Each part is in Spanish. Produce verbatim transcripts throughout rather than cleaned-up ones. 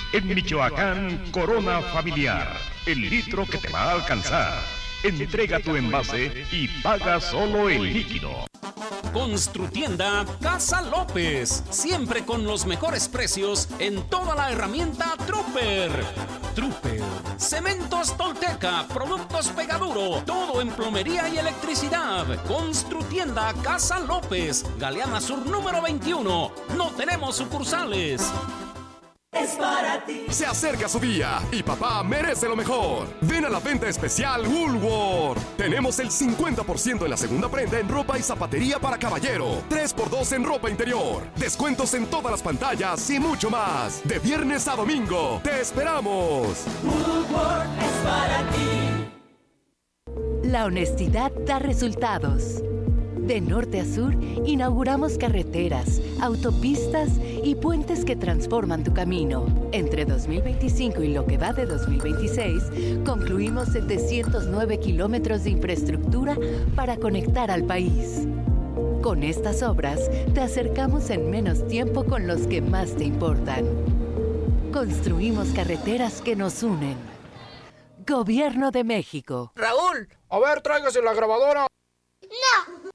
En Michoacán, Corona Familiar, el litro que te va a alcanzar. Entrega tu envase y paga solo el líquido. Construtienda Casa López, siempre con los mejores precios en toda la herramienta Trooper. Trooper, Cementos Tolteca, productos Pegaduro, todo en plomería y electricidad. Construtienda Casa López, Galeana Sur número veintiuno. No tenemos sucursales. Es para ti. Se acerca su día y papá merece lo mejor. Ven a la venta especial Woolworth. Tenemos el cincuenta por ciento en la segunda prenda en ropa y zapatería para caballero. tres por dos en ropa interior. Descuentos en todas las pantallas y mucho más. De viernes a domingo. ¡Te esperamos! Woolworth es para ti. La honestidad da resultados. De norte a sur, inauguramos carreteras, autopistas y puentes que transforman tu camino. Entre dos mil veinticinco y lo que va de dos mil veintiséis, concluimos setecientos nueve kilómetros de infraestructura para conectar al país. Con estas obras, te acercamos en menos tiempo con los que más te importan. Construimos carreteras que nos unen. Gobierno de México. Raúl, a ver, tráigase la grabadora. No.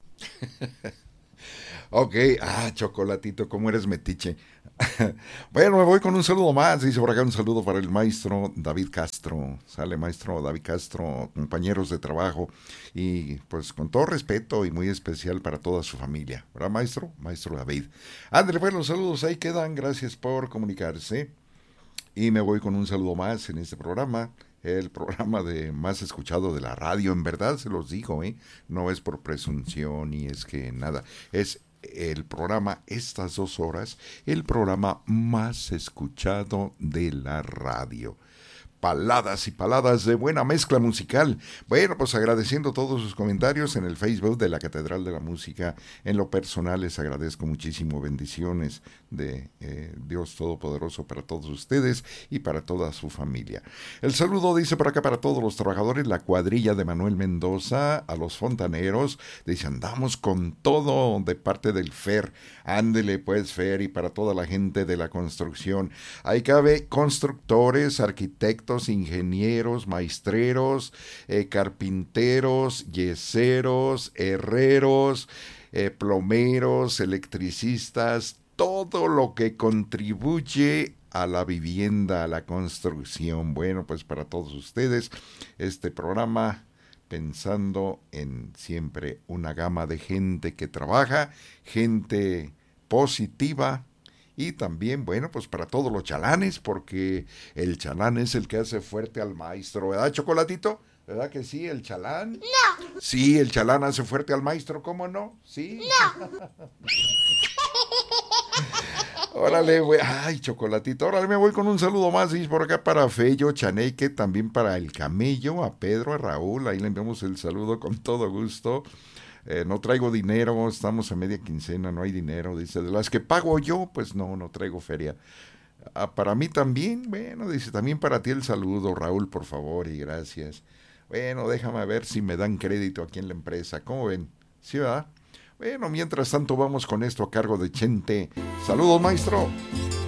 Ok, ah, Chocolatito, cómo eres metiche. Bueno, me voy con un saludo más. Dice por acá un saludo para el maestro David Castro. Sale maestro David Castro, compañeros de trabajo. Y pues con todo respeto y muy especial para toda su familia. ¿Verdad, maestro? Maestro David. Ándale, pues los saludos ahí quedan. Gracias por comunicarse. Y me voy con un saludo más en este programa. El programa de más escuchado de la radio, en verdad se los digo, ¿eh? No es por presunción ni es que nada, es el programa, estas dos horas, el programa más escuchado de la radio. Paladas y paladas de buena mezcla musical. Bueno, pues agradeciendo todos sus comentarios en el Facebook de la Catedral de la Música. En lo personal les agradezco muchísimo. Bendiciones de eh, Dios Todopoderoso para todos ustedes y para toda su familia. El saludo dice por acá para todos los trabajadores, la cuadrilla de Manuel Mendoza, a los fontaneros. Dice, andamos con todo de parte del Fer. Ándele pues, Fer, y para toda la gente de la construcción. Ahí cabe constructores, arquitectos, ingenieros, maestreros, eh, carpinteros, yeseros, herreros, eh, plomeros, electricistas, todo lo que contribuye a la vivienda, a la construcción. Bueno, pues para todos ustedes, este programa pensando en siempre una gama de gente que trabaja, gente positiva. Y también, bueno, pues para todos los chalanes, porque el chalán es el que hace fuerte al maestro, ¿verdad, Chocolatito? ¿Verdad que sí, el chalán? No. Sí, el chalán hace fuerte al maestro, ¿cómo no? Sí. No. Órale, güey. Ay, Chocolatito. Órale, me voy con un saludo más. Dice por acá para Fello, Chaneque, también para el Camello, a Pedro, a Raúl. Ahí le enviamos el saludo con todo gusto. Eh, no traigo dinero, estamos a media quincena, no hay dinero. Dice, de las que pago yo, pues no, no traigo feria. Ah, para mí también, bueno, dice, también para ti el saludo, Raúl, por favor, y gracias. Bueno, déjame ver si me dan crédito aquí en la empresa. ¿Cómo ven? ¿Sí, verdad? Bueno, mientras tanto vamos con esto a cargo de Chente. Saludos, maestro.